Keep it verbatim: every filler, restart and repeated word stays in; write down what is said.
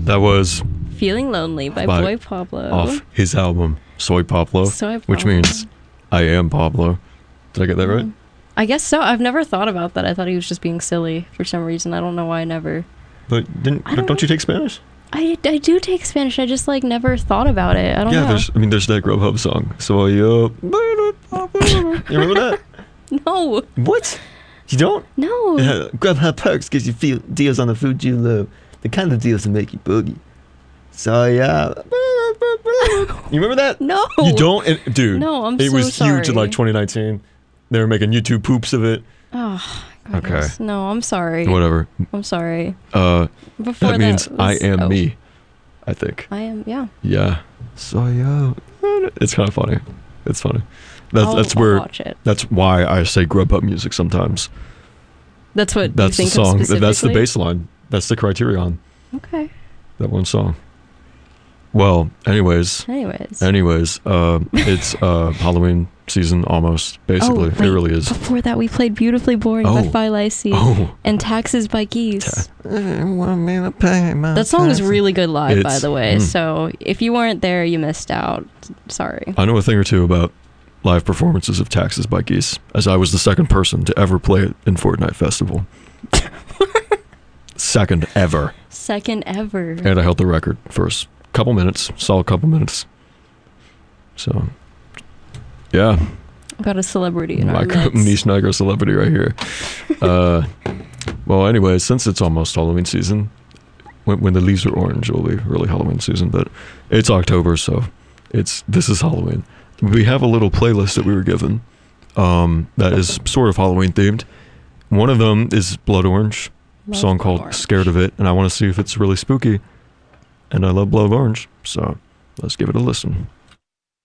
That was Feeling Lonely by, By- Boy Pablo. off his album Soy Pablo, Soy which Pablo. means I am Pablo. Did I get that right? I guess so. I've never thought about that. I thought he was just being silly for some reason. I don't know why I never. But didn't I don't, don't you take Spanish? I, I do take Spanish. I just like never thought about it. I don't Yeah, know. there's I mean there's that Grubhub song. Soy uh, You remember that? No, What? You don't? no. Yeah, Grubhub perks gives you feel deals on the food you love. The kind of deals that make you boogie. So yeah. You remember that? No. You don't? And, dude. No, I'm It so was huge in sorry. like twenty nineteen. They were making YouTube poops of it. Oh, Okay. goodness. No, I'm sorry. Whatever. I'm sorry. Uh, Before that means was- I am oh, me. I think. I am. Yeah. Yeah. So yeah. It's kind of funny. It's funny. That's I'll, that's I'll where. watch it. That's why I say Grubhub music sometimes. That's what That's you the think song. of That's the specifically? baseline. That's the criterion. Okay. That one song. Well, anyways, Anyways. anyways, uh, it's uh, Halloween season almost. Basically, oh, it wait, really is. Before that, we played Beautifully Boring by Oh. Phi Lacey Oh, and Taxes by Geese. that That song is really good live, by It's- the way. mm. So if you weren't there, you missed out. Sorry. I know a thing or two about live performances of Taxes by Geese, as I was the second person to ever play it in Fortnite Festival. Second ever. Second ever. And I held the record for a s- couple minutes, solid couple minutes. So, yeah, Got a celebrity in our micro, midst. niche negro celebrity right here. uh, well, anyway, since it's almost Halloween season, when, when the leaves are orange, it'll be really Halloween season. But it's October, so it's this is Halloween. We have a little playlist that we were given um, that is sort of Halloween themed. One of them is Blood Orange, Love song Blood called Orange. Scared of It, and I want to see if it's really spooky. And I love Blood Orange, so let's give it a listen.